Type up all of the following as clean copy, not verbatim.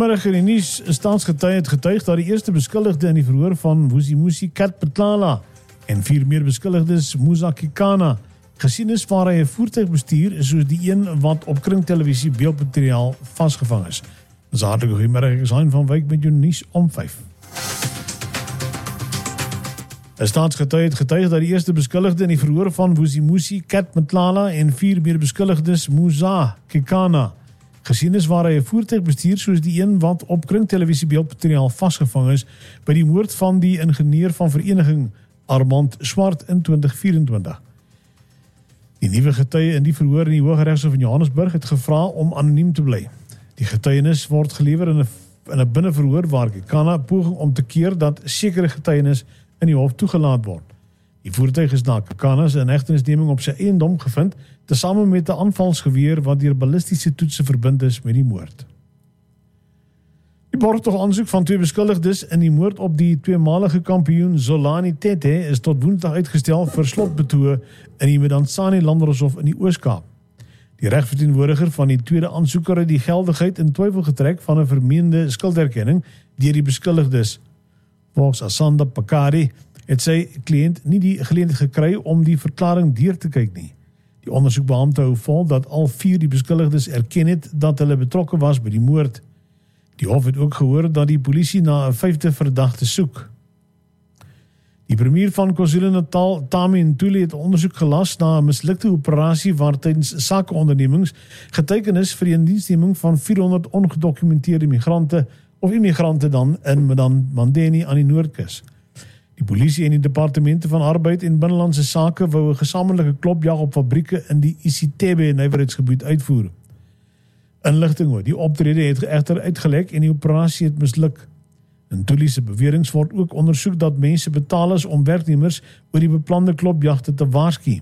Vanmiddag in die nuus, staatsgetuie het getuig dat die eerste beskuldigde in die verhoor van Vusimusi Katpatlala en 4 meer beskuldigdes Musa Kekana gesien is waar hy 'n voertuig bestuur soos die een wat op kringtelevisie beeldmateriaal vasgevang is. Dis hartlike goeiemiddag, ek is Hein van Wyk met jou nuus om 5. 'n Staatsgetuie het getuig dat die eerste beskuldigde in die verhoor van Vusimusi Katpatlala en 4 meer beskuldigdes Musa Kekana gesien is waar hy 'n voertuig bestuur soos die een wat op kringtelevisie beeldmateriaal vasgevang is by die moord van die ingenieur van vereniging Armand Swart in 2024. Die nuwe getuie in die verhoor in die Hooggeregshof in Johannesburg het gevra om anoniem te bly. Die getuienis word gelewer in 'n binneverhoor waar Kekana poging om te keer dat sekere getuienis in die hof toegelaat word. Die voertuig is na Kekana se inhegtenisneming op sy eiendom gevind, tesame met 'n aanvalsgeweer wat deur ballistiese toetse verbind is met die moord. Die borgtogaansoek van 2 beskuldigdes in die moord op die tweemalige kampioen Zolani Tete is tot Woensdag uitgestel vir slotbetoë in die Medansani Landdroshof in die Oos-Kaap. Die regverteenwoordiger van die tweede aansoeker het die geldigheid in twyfel getrek van 'n vermeende skulderkenning deur die beskuldigdes. Volgens Asanda Pakari het sy kliënt nie die geleentheid gekry om die verklaring deur te kyk nie. Die ondersoekbeampte hou vol dat al 4 die beskuldigdes erken het dat hulle betrokke was by die moord. Die hof het ook gehoor dat die polisie na 'n 5de verdagte soek. Die premier van KwaZulu-Natal, Tami Ntuli, het ondersoek gelas na 'n mislukte operasie waar tydens sakeondernemings geteken is vir die indiensneming van 400 ongedokumenteerde migrante of immigrante dan in Mandeni aan die Noordkus. Die polisie en die departemente van arbeid en binnelandse sake wou 'n gesamentlike klopjag op fabrieke in die Isithebe nywerheidsgebied uitvoer. Inligting oor die optrede het egter uitgelek en die operasie het misluk. In Ntuli se beweringe word ook ondersoek dat mense betaal is om werknemers oor die beplande klopjagte te waarsku.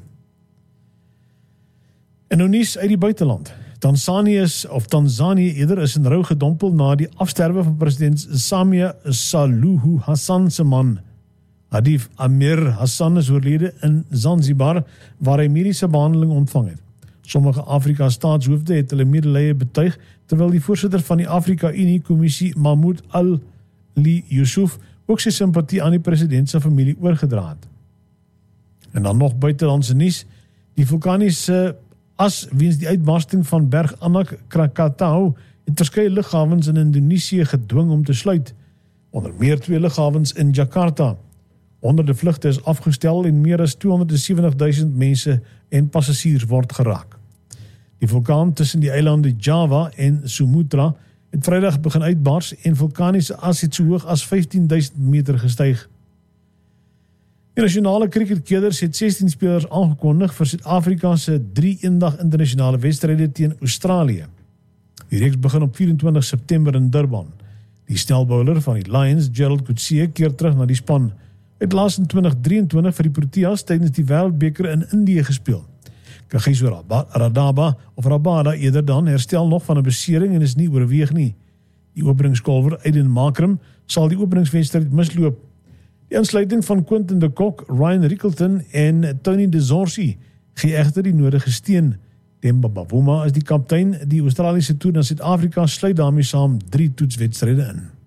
En nou nuus uit die buiteland. Tanzanië eerder is in rou gedompel na die afsterwe van president Samia Suluhu Hassan se man. Hadif Amir Hassan is oorlede in Zanzibar waar hy mediese behandeling ontvang het. Sommige Afrika staatshoofde het hulle medelee betuig terwyl die voorsitter van die Afrika Unie Kommissie Mahmoud Ali Yusuf ook sy simpatie aan die president se familie oorgedra het. En dan nog buitelandse nuus, die vulkaniese as weens die uitbarsting van berg Anak Krakatau het verskeie lughawens in Indonesië gedwing om te sluit, onder meer 2 lughawens in Jakarta. Honderde vlugte is afgestel en meer as 270.000 mense en passasiers word geraak. Die vulkaan tussen die eilande Java en Sumatra het Vrydag begin uitbars en vulkaniese as het so hoog as 15.000 meter gestyg. Die nasionale kriketkeders het 16 spelers aangekondig vir Suid-Afrika se 3 eendag internasionale wedstryde teen Australië. Die reeks begin op 24 September in Durban. Die snelbowler van die Lions, Gerald Coetzee, keer terug na die span. Hy het laas in 2023 vir die Proteas tydens die Wêreldbeker in Indië gespeel. Kagiso Rabada eerder dan herstel nog van 'n besering en is nie oorweeg nie. Die openingskolwer Aiden Makram sal die openingswedstryd misloop. Die insluiting van Quinton de Kock, Ryan Rickelton en Tony de Zorzi gee egter die nodige steun. Demba Bavuma is die kaptein. Die Australiese toer na Suid-Afrika sluit daarmee saam 3 toetswedstryde in.